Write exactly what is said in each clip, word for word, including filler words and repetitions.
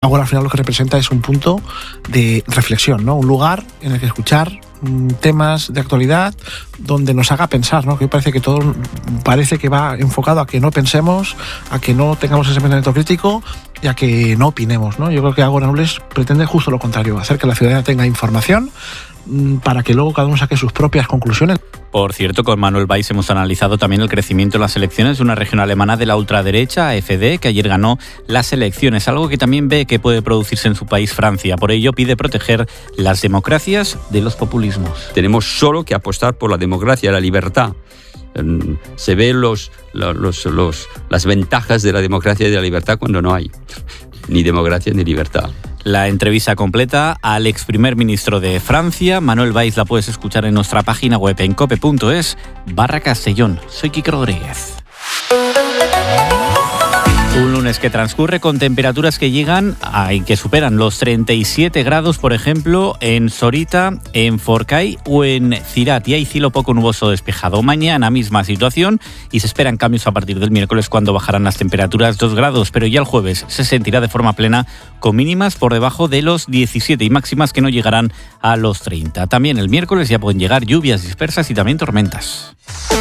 Ahora al final lo que representa es un punto de reflexión, ¿no? Un lugar en el que escuchar temas de actualidad donde nos haga pensar, ¿no? Que parece que todo parece que va enfocado a que no pensemos, a que no tengamos ese pensamiento crítico y a que no opinemos, ¿no? Yo creo que Ágora Nobles pretende justo lo contrario, hacer que la ciudadanía tenga información para que luego cada uno saque sus propias conclusiones. Por cierto, con Manuel Valls hemos analizado también el crecimiento en las elecciones de una región alemana de la ultraderecha, A F D, que ayer ganó las elecciones, algo que también ve que puede producirse en su país, Francia. Por ello, pide proteger las democracias de los populismos. Tenemos solo que apostar por la democracia, la libertad. Se ven los, los, los, las ventajas de la democracia y de la libertad cuando no hay ni democracia ni libertad. La entrevista completa al ex primer ministro de Francia, Manuel Valls, la puedes escuchar en nuestra página web en cope punto es barra Castellón. Soy Kike Rodríguez. Un lunes que transcurre con temperaturas que llegan a, y que superan los treinta y siete grados, por ejemplo, en Sorita, en Forcay o en Cirat. Y hay cielo poco nuboso despejado. Mañana misma situación y se esperan cambios a partir del miércoles cuando bajarán las temperaturas dos grados. Pero ya el jueves se sentirá de forma plena con mínimas por debajo de los diecisiete y máximas que no llegarán a los treinta. También el miércoles ya pueden llegar lluvias dispersas y también tormentas.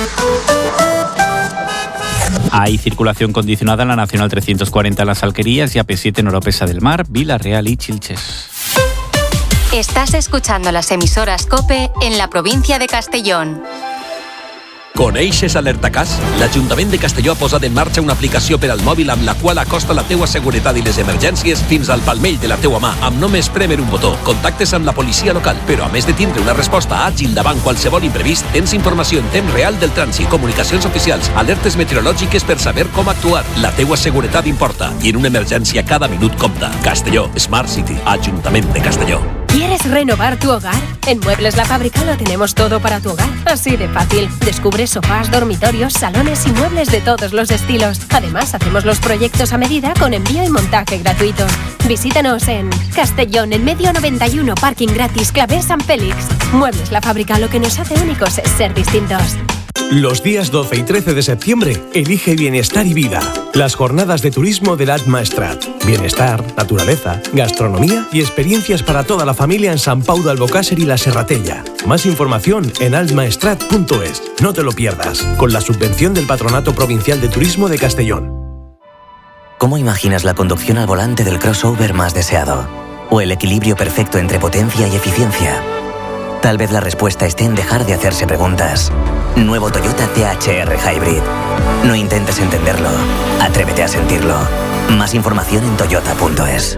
Hay circulación condicionada en la Nacional trescientos cuarenta en Las Alquerías y A P siete en Oropesa del Mar, Vila-real y Xilxes. Estás escuchando las emisoras COPE en la provincia de Castellón. Coneixes Alertacàs? L'Ajuntament de Castelló ha posat en marxa una aplicació per al mòbil amb la qual acosta la teua seguretat i les emergències fins al palmell de la teua mà, amb només prémer un botó. Contactes amb la policia local, però a més de tindre una resposta àgil davant qualsevol imprevist, tens informació en temps real del trànsit, comunicacions oficials, alertes meteorològiques per saber com actuar. La teua seguretat importa i en una emergència cada minut compta. Castelló, Smart City, Ajuntament de Castelló. ¿Quieres renovar tu hogar? En Muebles La Fábrica lo tenemos todo para tu hogar. Así de fácil. Descubre sofás, dormitorios, salones y muebles de todos los estilos. Además, hacemos los proyectos a medida con envío y montaje gratuito. Visítanos en Castellón, en Medio noventa y uno, parking gratis, Clavé San Félix. Muebles La Fábrica, lo que nos hace únicos es ser distintos. Los días doce y trece de septiembre, elige bienestar y vida. Las jornadas de turismo del Alt Maestrat. Bienestar, naturaleza, gastronomía y experiencias para toda la familia en Sant Pau d'Albocàsser y La Serratella. Más información en alt maestrat punto es. No te lo pierdas, con la subvención del Patronato Provincial de Turismo de Castellón. ¿Cómo imaginas la conducción al volante del crossover más deseado? ¿O el equilibrio perfecto entre potencia y eficiencia? Tal vez la respuesta esté en dejar de hacerse preguntas. Nuevo Toyota T H R Hybrid. No intentes entenderlo, atrévete a sentirlo. Más información en toyota punto es.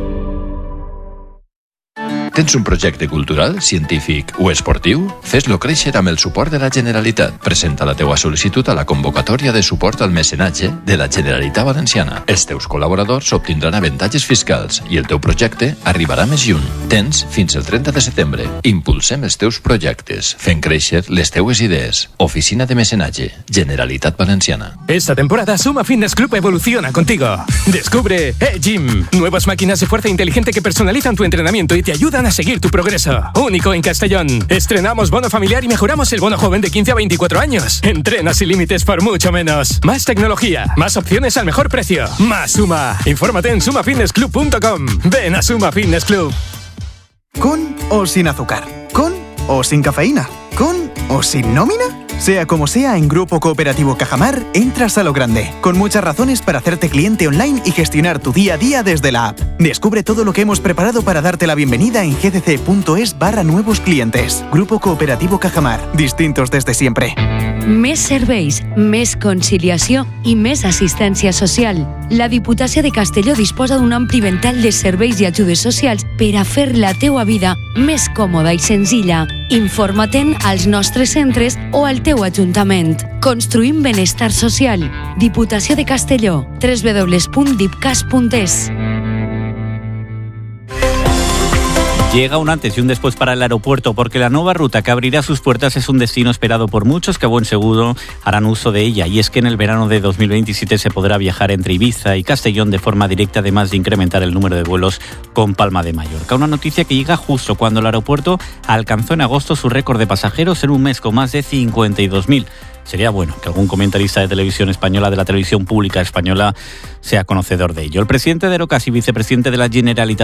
Tens un projecte cultural, científic o esportiu? Fes-lo créixer amb el suport de la Generalitat. Presenta la teua sol·licitud a la convocatòria de suport al mecenatge de la Generalitat Valenciana. Els teus col·laboradors obtindran avantatges fiscals i el teu projecte arribarà més lluny. Tens fins el trenta de setembre. Impulsem els teus projectes, fent créixer les teues idees. Oficina de Mecenatge, Generalitat Valenciana. Esta temporada Suma Fitness Club evoluciona contigo. Descubre E-Gym, nuevas máquinas de fuerza inteligente que personalizan tu entrenamiento y te ayudan a seguir tu progreso. Único en Castellón. Estrenamos bono familiar y mejoramos el bono joven de quince a veinticuatro años. Entrena sin límites por mucho menos. Más tecnología, más opciones al mejor precio. Más Suma. Infórmate en suma fitness club punto com. Ven a Suma Fitness Club. ¿Con o sin azúcar? ¿Con o sin cafeína? ¿Con o sin nómina? Sea como sea, en Grupo Cooperativo Cajamar entras a lo grande, con muchas razones para hacerte cliente online y gestionar tu día a día desde la app. Descubre todo lo que hemos preparado para darte la bienvenida en gdc punto es barra nuevos clientes. Grupo Cooperativo Cajamar, distintos desde siempre. Més serveis, més conciliació i més assistència social. La Diputació de Castelló disposa d'un ampli ventall de serveis i ajudes socials per a fer la teua vida més còmoda i senzilla. Informa-te'n als nostres centres o al teu ajuntament. Construïm benestar social. Diputació de Castelló. w w w punt dipcas punt es. Llega un antes y un después para el aeropuerto porque la nueva ruta que abrirá sus puertas es un destino esperado por muchos que a buen seguro harán uso de ella. Y es que en el verano de dos mil veintisiete se podrá viajar entre Ibiza y Castellón de forma directa, además de incrementar el número de vuelos con Palma de Mallorca. Una noticia que llega justo cuando el aeropuerto alcanzó en agosto su récord de pasajeros en un mes con más de cincuenta y dos mil. Sería bueno que algún comentarista de televisión española, de la televisión pública española, sea conocedor de ello. El presidente de Aerocas y vicepresidente de la Generalitat